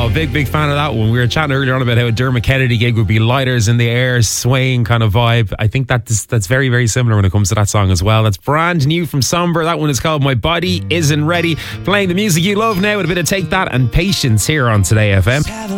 Oh, big fan of that one. We were chatting earlier on about how a Dermot Kennedy gig would be lighters in the air, swaying kind of vibe. I think that's very, very similar when it comes to that song as well. That's brand new from Somber. That one is called My Body Isn't Ready. Playing the music you love now with a bit of Take That and Patience here on Today FM.